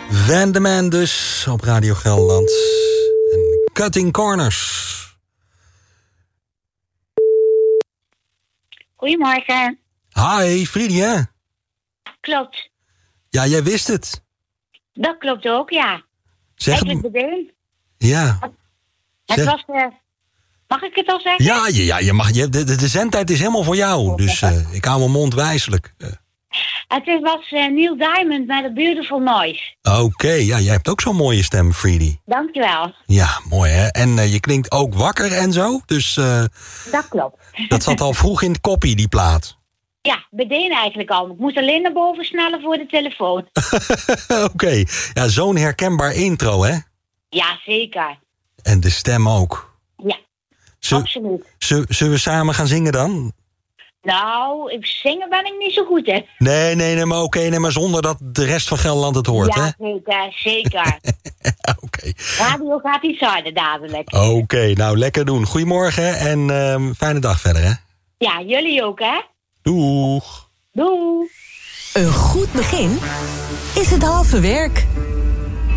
Van de Man dus op Radio Gelderland. En Cutting Corners. Goedemorgen. Hi, Friedi, hè? Klopt. Ja, jij wist het. Dat klopt ook, ja. Zeg Eigenlijk bedoel. Ja. Het Zeg. was... mag ik het al zeggen? Ja, je mag, de zendtijd is helemaal voor jou. Dus ik hou mijn mond wijselijk. Het was Neil Diamond met A Beautiful Noise. Oké, ja, jij hebt ook zo'n mooie stem, Friedi. Dankjewel. Ja, mooi hè. En je klinkt ook wakker en zo. Dus Dat klopt. dat zat al vroeg in het koppie, die plaat. Ja, meteen eigenlijk al. Ik moest alleen naar boven snellen voor de telefoon. Oké, ja, zo'n herkenbaar intro, hè? Ja, zeker. En de stem ook. Ja, absoluut. Zullen we samen gaan zingen dan? Nou, zingen ben ik niet zo goed, hè. Nee, maar oké, maar zonder dat de rest van Gelderland het hoort, hè? Ja, zeker. Oké. Radio gaat iets harder dadelijk. Oké, nou lekker doen. Goedemorgen en fijne dag verder, hè? Ja, jullie ook, hè? Doeg. Doeg. Een goed begin is het halve werk.